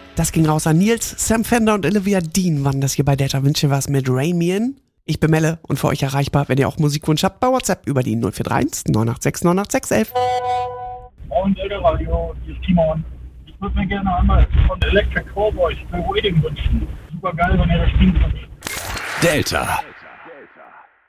Das ging raus an Nils, Sam Fender und Olivia Dean waren das hier bei Delta Wünsche was mit Rain Me In. Ich bin Melle und für euch erreichbar, wenn ihr auch Musikwunsch habt, bei WhatsApp über die 0431 986 986 11. Moin Delta Radio, hier ist Timon. Ich würde mir gerne einmal von Electric Cowboys The Waiting wünschen. Super geil, wenn ihr das Ding könnt. Delta.